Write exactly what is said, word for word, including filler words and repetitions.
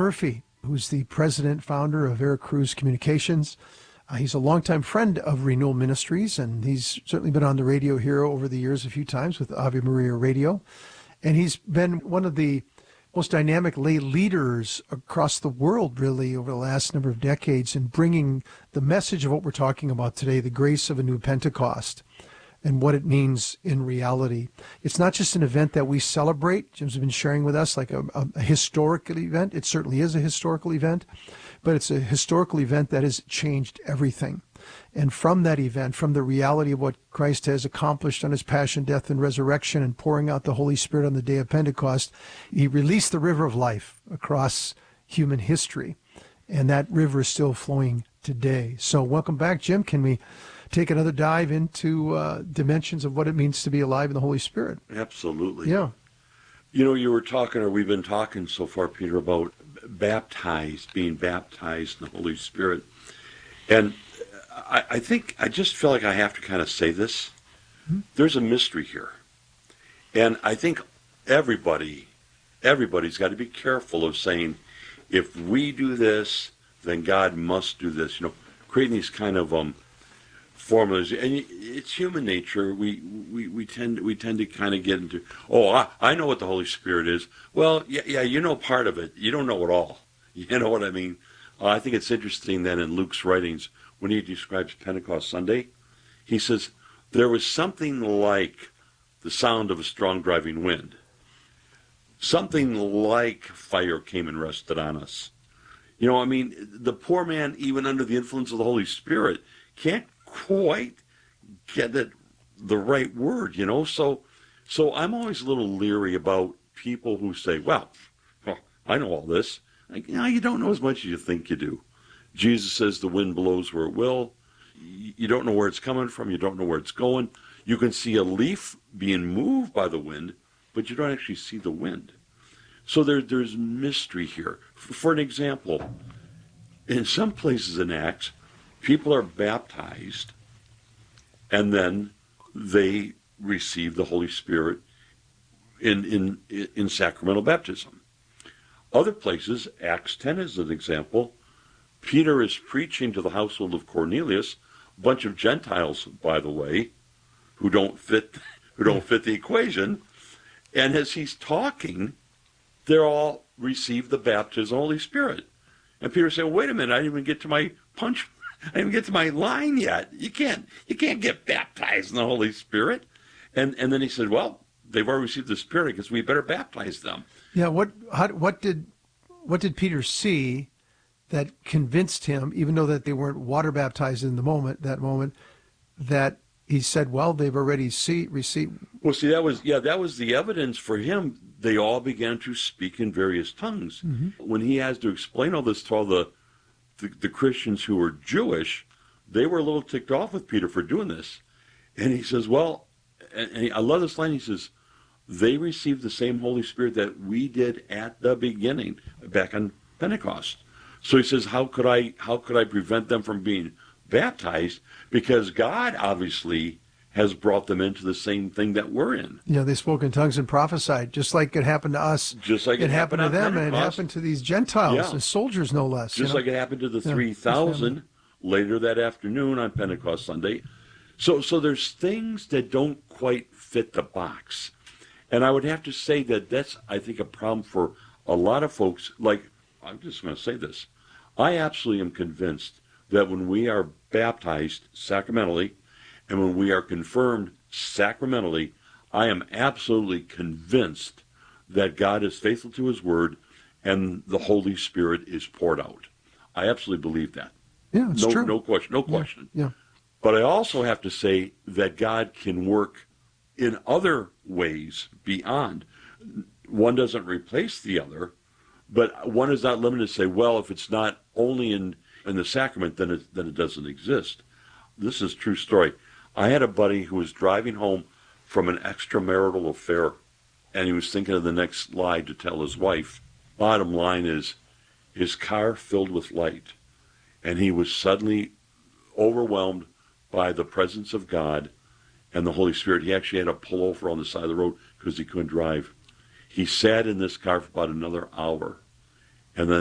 Murphy, who's the president, founder of Veracruz Communications. Uh, he's a longtime friend of Renewal Ministries, and he's certainly been on the radio here over the years a few times with Ave Maria Radio. And he's been one of the most dynamic lay leaders across the world, really, over the last number of decades in bringing the message of what we're talking about today, the grace of a new Pentecost, and what it means in reality. It's not just an event that we celebrate. Jim's been sharing with us like a, a, a historical event. It certainly is a historical event, but it's a historical event that has changed everything. And from that event, from the reality of what Christ has accomplished on his passion, death, and resurrection, and pouring out the Holy Spirit on the day of Pentecost, he released the river of life across human history. And that river is still flowing today. So welcome back, Jim. Can we take another dive into uh, dimensions of what it means to be alive in the Holy Spirit? Absolutely. Yeah. You know, you were talking, or we've been talking so far, Peter, about baptized, being baptized in the Holy Spirit. And I, I think, I just feel like I have to kind of say this. Mm-hmm. There's a mystery here. And I think everybody, everybody's got to be careful of saying, if we do this, then God must do this. You know, creating these kind of um, formulas, and it's human nature. We we we tend we tend to kind of get into, oh, I, I know what the Holy Spirit is. Well, yeah, yeah, you know part of it. You don't know it all. You know what I mean? Uh, I think it's interesting that in Luke's writings, when he describes Pentecost Sunday, he says there was something like the sound of a strong driving wind. Something like fire came and rested on us. You know, I mean, the poor man, even under the influence of the Holy Spirit, can't quite get it the right word, you know. So so I'm always a little leery about people who say, well, well I know all this. Like, you know, you don't know as much as you think you do. Jesus says the wind blows where it will. You don't know where it's coming from. You don't know where it's going. You can see a leaf being moved by the wind, but you don't actually see the wind. So there, there's mystery here. For an example, in some places in Acts, people are baptized, and then they receive the Holy Spirit in, in, in sacramental baptism. Other places, Acts ten is an example, Peter is preaching to the household of Cornelius, a bunch of Gentiles, by the way, who don't fit who don't fit the equation. And as he's talking, they're all receive the baptism of the Holy Spirit. And Peter said, wait a minute, I didn't even get to my punch, I didn't even get to my line yet. You can't you can't get baptized in the Holy Spirit. And and then he said, well, they've already received the Spirit, because we better baptize them. Yeah, what how, what did what did Peter see that convinced him, even though that they weren't water baptized in the moment, that moment, that he said, well, they've already see, received. Well, see, that was, yeah, that was the evidence for him. They all began to speak in various tongues. Mm-hmm. When he has to explain all this to all the, the, the Christians who were Jewish, they were a little ticked off with Peter for doing this. And he says, well, and, and he, I love this line, he says, they received the same Holy Spirit that we did at the beginning, back on Pentecost. So he says, how could I how could I prevent them from being baptized? Because God obviously has brought them into the same thing that we're in. Yeah, they spoke in tongues and prophesied, just like it happened to us. Just like it, it happened, happened to them, Pentecost. and it happened to these Gentiles, yeah. the soldiers no less. Just you know? like it happened to the yeah, three thousand later that afternoon on Pentecost Sunday. So, so there's things that don't quite fit the box. And I would have to say that that's, I think, a problem for a lot of folks. Like, I'm just going to say this. I absolutely am convinced that when we are baptized sacramentally and when we are confirmed sacramentally, I am absolutely convinced that God is faithful to his word and the Holy Spirit is poured out. I absolutely believe that. Yeah, it's no, true. No question. No question. Yeah, yeah. But I also have to say that God can work in other ways beyond. One doesn't replace the other, but one is not limited to say, well, if it's not only in, in the sacrament, then it, then it doesn't exist. This is a true story. I had a buddy who was driving home from an extramarital affair, and he was thinking of the next lie to tell his wife. Bottom line is, his car filled with light, and he was suddenly overwhelmed by the presence of God and the Holy Spirit. He actually had to pull over on the side of the road because he couldn't drive. He sat in this car for about another hour.